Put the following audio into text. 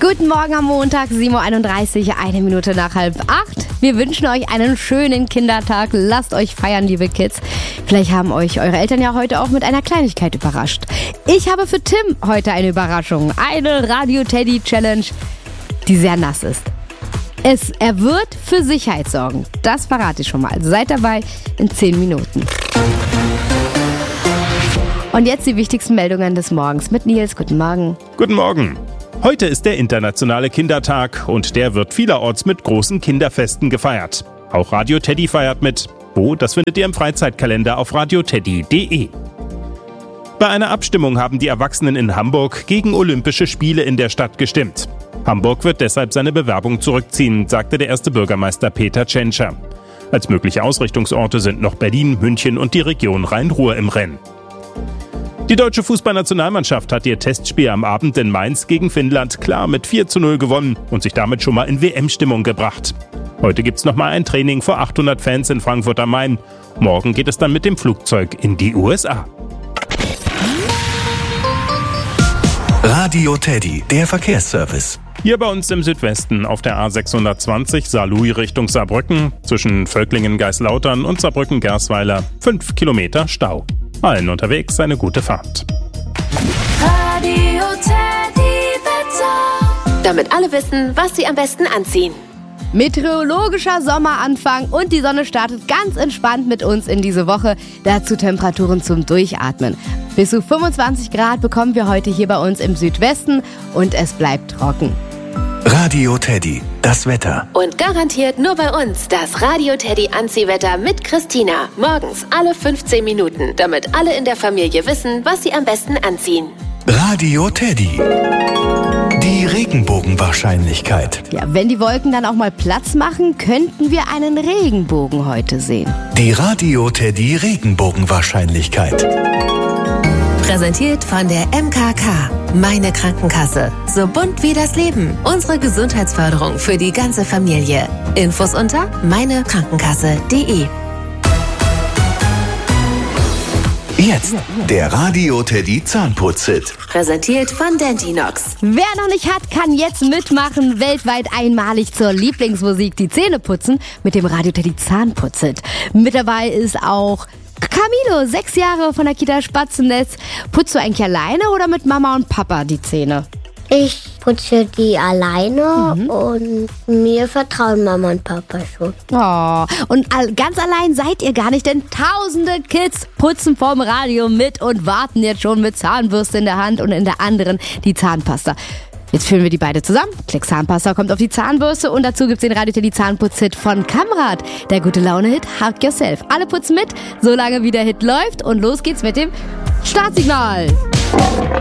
Guten Morgen am Montag, 7.31 Uhr, 1 Minute nach 7:30. Wir wünschen euch einen schönen Kindertag. Lasst euch feiern, liebe Kids. Vielleicht haben euch eure Eltern ja heute auch mit einer Kleinigkeit überrascht. Ich habe für Tim heute eine Überraschung. Eine Radio-Teddy-Challenge, die sehr nass ist. Er wird für Sicherheit sorgen. Das verrate ich schon mal. Seid dabei in 10 Minuten. Und jetzt die wichtigsten Meldungen des Morgens mit Nils. Guten Morgen. Guten Morgen. Heute ist der internationale Kindertag und der wird vielerorts mit großen Kinderfesten gefeiert. Auch Radio Teddy feiert mit. Wo? Das findet ihr im Freizeitkalender auf radioteddy.de. Bei einer Abstimmung haben die Erwachsenen in Hamburg gegen Olympische Spiele in der Stadt gestimmt. Hamburg wird deshalb seine Bewerbung zurückziehen, sagte der erste Bürgermeister Peter Tschentscher. Als mögliche Ausrichtungsorte sind noch Berlin, München und die Region Rhein-Ruhr im Rennen. Die deutsche Fußballnationalmannschaft hat ihr Testspiel am Abend in Mainz gegen Finnland klar mit 4:0 gewonnen und sich damit schon mal in WM-Stimmung gebracht. Heute gibt's nochmal ein Training vor 800 Fans in Frankfurt am Main. Morgen geht es dann mit dem Flugzeug in die USA. Radio Teddy, der Verkehrsservice. Hier bei uns im Südwesten auf der A620 Saarlouis Richtung Saarbrücken zwischen Völklingen-Geislautern und Saarbrücken-Gersweiler 5 Kilometer Stau. Allen unterwegs eine gute Fahrt. Radio Teddy Wetter. Damit alle wissen, was sie am besten anziehen. Meteorologischer Sommeranfang und die Sonne startet ganz entspannt mit uns in diese Woche. Dazu Temperaturen zum Durchatmen. Bis zu 25 Grad bekommen wir heute hier bei uns im Südwesten und es bleibt trocken. Radio Teddy, das Wetter. Und garantiert nur bei uns das Radio Teddy Anziehwetter mit Christina. Morgens alle 15 Minuten, damit alle in der Familie wissen, was sie am besten anziehen. Radio Teddy. Die Regenbogenwahrscheinlichkeit. Ja, wenn die Wolken dann auch mal Platz machen, könnten wir einen Regenbogen heute sehen. Die Radio Teddy Regenbogenwahrscheinlichkeit. Präsentiert von der MKK. Meine Krankenkasse. So bunt wie das Leben. Unsere Gesundheitsförderung für die ganze Familie. Infos unter meinekrankenkasse.de. Jetzt der Radio Teddy Zahnputz-Hit. Präsentiert von Dentinox. Wer noch nicht hat, kann jetzt mitmachen. Weltweit einmalig zur Lieblingsmusik die Zähne putzen mit dem Radio Teddy Zahnputz-Hit. Mit dabei ist auch Camilo, 6 Jahre von der Kita Spatzennetz. Putzt du eigentlich alleine oder mit Mama und Papa die Zähne? Ich putze die alleine und mir vertrauen Mama und Papa schon. Oh, und ganz allein seid ihr gar nicht, denn tausende Kids putzen vorm Radio mit und warten jetzt schon mit Zahnbürste in der Hand und in der anderen die Zahnpasta. Jetzt führen wir die beide zusammen. Klick Zahnpasta kommt auf die Zahnbürste und dazu gibt's den Radio Teddy Zahnputz-Hit von Kamrat. Der gute Laune-Hit Hug Yourself. Alle putzen mit, solange wie der Hit läuft und los geht's mit dem Startsignal.